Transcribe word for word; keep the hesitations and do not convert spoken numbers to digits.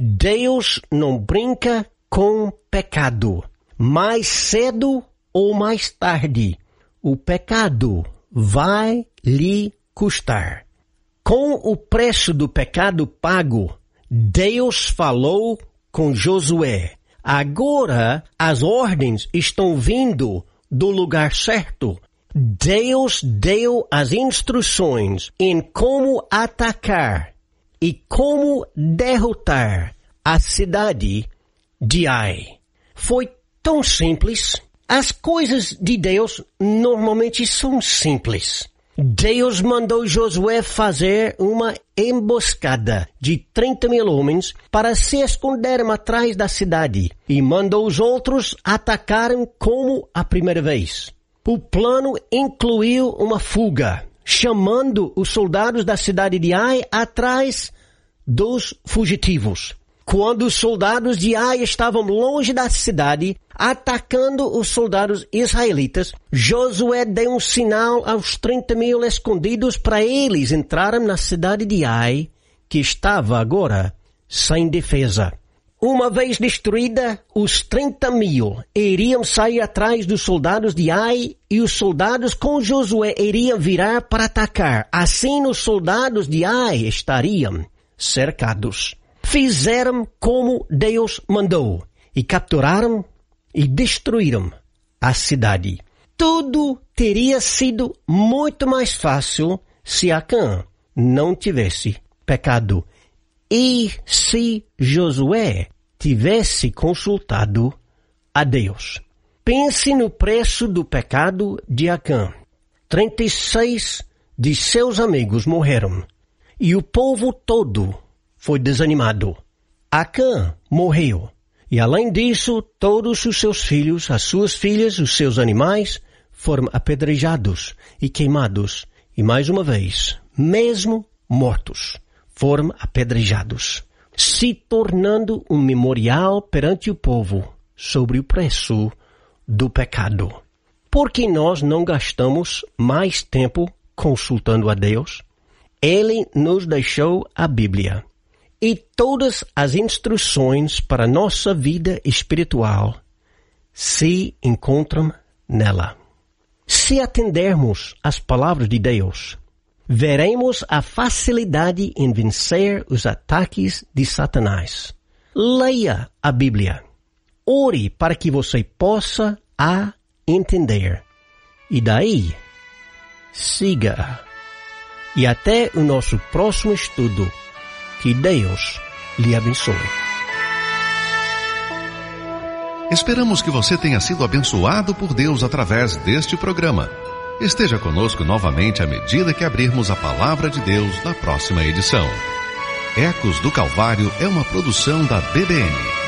Deus não brinca com pecado. Mais cedo ou mais tarde, o pecado vai lhe custar. Com o preço do pecado pago, Deus falou com Josué. Agora as ordens estão vindo do lugar certo. Deus deu as instruções em como atacar e como derrotar a cidade de Ai. Foi tão simples. As coisas de Deus normalmente são simples. Deus mandou Josué fazer uma emboscada de trinta mil homens para se esconderem atrás da cidade e mandou os outros atacarem como a primeira vez. O plano incluiu uma fuga, chamando os soldados da cidade de Ai atrás dos fugitivos. Quando os soldados de Ai estavam longe da cidade, atacando os soldados israelitas, Josué deu um sinal aos trinta mil escondidos para eles entrarem na cidade de Ai, que estava agora sem defesa. Uma vez destruída, os trinta mil iriam sair atrás dos soldados de Ai e os soldados com Josué iriam virar para atacar. Assim, os soldados de Ai estariam cercados. Fizeram como Deus mandou e capturaram e destruíram a cidade. Tudo teria sido muito mais fácil se Acã não tivesse pecado. E se Josué tivesse consultado a Deus? Pense no preço do pecado de Acã. trinta e seis de seus amigos morreram e o povo todo foi desanimado. Acã morreu e, além disso, todos os seus filhos, as suas filhas, os seus animais foram apedrejados e queimados. E mais uma vez, mesmo mortos, foram apedrejados, se tornando um memorial perante o povo sobre o preço do pecado. Por que nós não gastamos mais tempo consultando a Deus? Ele nos deixou a Bíblia e todas as instruções para nossa vida espiritual se encontram nela. Se atendermos às palavras de Deus, veremos a facilidade em vencer os ataques de Satanás. Leia a Bíblia. Ore para que você possa a entender. E daí, siga. E até o nosso próximo estudo. Que Deus lhe abençoe. Esperamos que você tenha sido abençoado por Deus através deste programa. Esteja conosco novamente à medida que abrirmos a Palavra de Deus na próxima edição. Ecos do Calvário é uma produção da B B N.